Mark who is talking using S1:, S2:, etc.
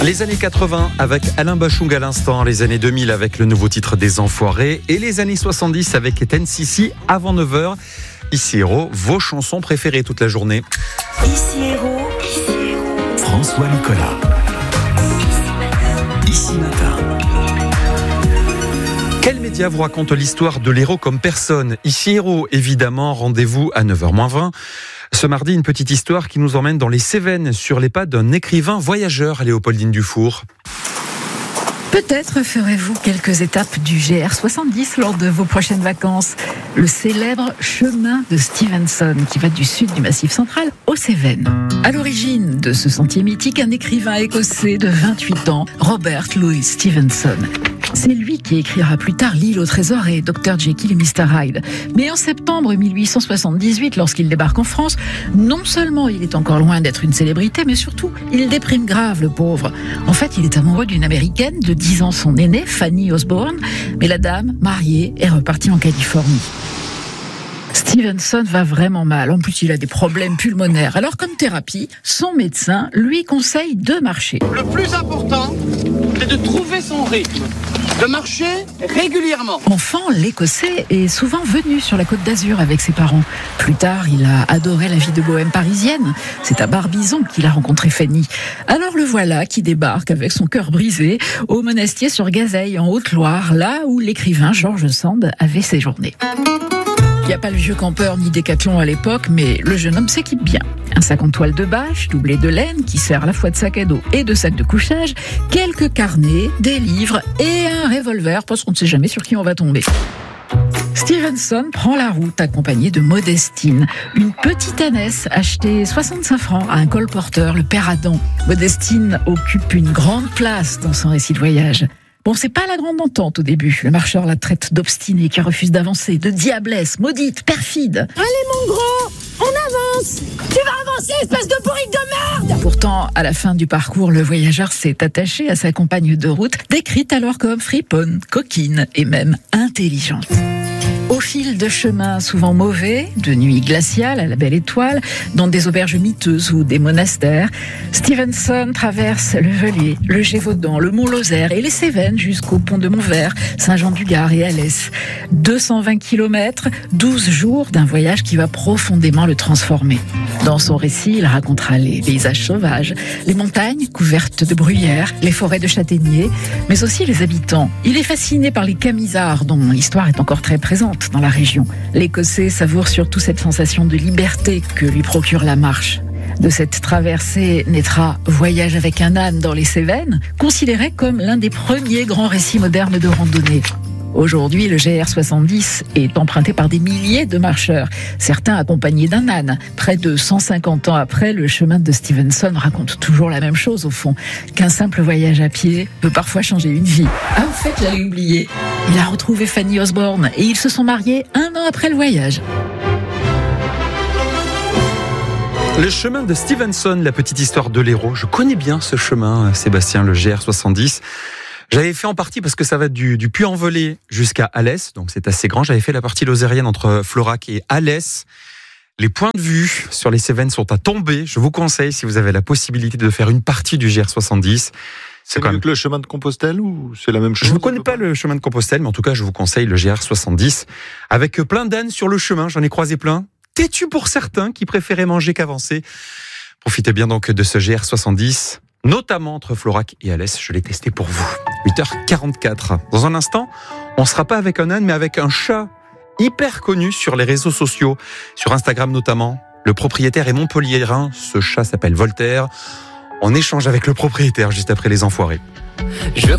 S1: Les années 80 avec Alain Bachung à l'instant, les années 2000 avec le nouveau titre des Enfoirés et les années 70 avec NCC avant 9h. Ici Héros, vos chansons préférées toute la journée.
S2: Ici Héros.
S3: François Nicolas. Ici Matin.
S1: Quel média vous raconte l'histoire de l'héros comme personne ? Ici Héros, évidemment, rendez-vous à 9h-20. Ce mardi, une petite histoire qui nous emmène dans les Cévennes, sur les pas d'un écrivain voyageur, Léopoldine Dufour.
S4: Peut-être ferez-vous quelques étapes du GR70 lors de vos prochaines vacances. Le célèbre chemin de Stevenson qui va du sud du Massif central aux Cévennes. À l'origine de ce sentier mythique, un écrivain écossais de 28 ans, Robert Louis Stevenson. C'est lui qui écrira plus tard L'île au trésor et Dr Jekyll et Mr Hyde. Mais en septembre 1878, lorsqu'il débarque en France, non seulement il est encore loin d'être une célébrité, mais surtout, il déprime grave, le pauvre. En fait, il est amoureux d'une Américaine de 10 ans son aînée, Fanny Osborne, mais la dame, mariée, est repartie en Californie. Stevenson va vraiment mal. En plus, il a des problèmes pulmonaires. Alors, comme thérapie, son médecin lui conseille de marcher.
S5: Le plus important, c'est de trouver son rythme, de marcher régulièrement.
S4: Enfant, l'Écossais est souvent venu sur la Côte d'Azur avec ses parents. Plus tard, il a adoré la vie de bohème parisienne. C'est à Barbizon qu'il a rencontré Fanny. Alors le voilà qui débarque avec son cœur brisé au monastier sur Gazeille, en Haute-Loire, là où l'écrivain George Sand avait séjourné. Il n'y a pas le vieux campeur ni Décathlon à l'époque, mais le jeune homme s'équipe bien. Un sac en toile de bâche, doublé de laine, qui sert à la fois de sac à dos et de sac de couchage, quelques carnets, des livres et un revolver, parce qu'on ne sait jamais sur qui on va tomber. Stevenson prend la route accompagné de Modestine, une petite ânesse achetée 65 francs à un colporteur, le père Adam. Modestine occupe une grande place dans son récit de voyage. Bon, c'est pas la grande entente au début. Le marcheur la traite d'obstinée qui refuse d'avancer, de diablesse, maudite, perfide.
S2: Allez mon gros, on avance. Tu vas avancer, espèce de bourrique de merde.
S4: Pourtant, à la fin du parcours, le voyageur s'est attaché à sa compagne de route, décrite alors comme friponne, coquine et même intelligente. Au fil de chemins souvent mauvais, de nuits glaciales à la belle étoile, dans des auberges miteuses ou des monastères, Stevenson traverse le Velay, le Gévaudan, le Mont-Lozère et les Cévennes jusqu'au pont de Montvert, Saint-Jean-du-Gard et Alès. 220 km, 12 jours d'un voyage qui va profondément le transformer. Dans son récit, il racontera les paysages sauvages, les montagnes couvertes de bruyères, les forêts de châtaigniers, mais aussi les habitants. Il est fasciné par les Camisards, dont l'histoire est encore très présente dans la région. L'Écossais savoure surtout cette sensation de liberté que lui procure la marche. De cette traversée naîtra Voyage avec un âne dans les Cévennes, considéré comme l'un des premiers grands récits modernes de randonnée. Aujourd'hui, le GR70 est emprunté par des milliers de marcheurs, certains accompagnés d'un âne. Près de 150 ans après, le chemin de Stevenson raconte toujours la même chose au fond, qu'un simple voyage à pied peut parfois changer une vie. Ah, en fait, j'allais oublier. Il a retrouvé Fanny Osborne et ils se sont mariés 1 an après le voyage.
S1: Le chemin de Stevenson, la petite histoire de l'héros. Je connais bien ce chemin, Sébastien, le GR70. J'avais fait en partie parce que ça va du Puy-en-Velay jusqu'à Alès, donc c'est assez grand. J'avais fait la partie lozérienne entre Florac et Alès. Les points de vue sur les Cévennes sont à tomber. Je vous conseille, si vous avez la possibilité de faire une partie du GR70.
S6: C'est mieux que le chemin de Compostelle ou c'est la même chose ?
S1: Je ne connais pas le chemin de Compostelle, mais en tout cas, je vous conseille le GR70 avec plein d'ânes sur le chemin. J'en ai croisé plein. Têtus pour certains qui préféraient manger qu'avancer. Profitez bien donc de ce GR70. Notamment entre Florac et Alès, je l'ai testé pour vous. 8h44. Dans un instant, on ne sera pas avec un âne, mais avec un chat hyper connu sur les réseaux sociaux, sur Instagram notamment. Le propriétaire est montpelliérain, ce chat s'appelle Voltaire. On échange avec le propriétaire juste après les Enfoirés.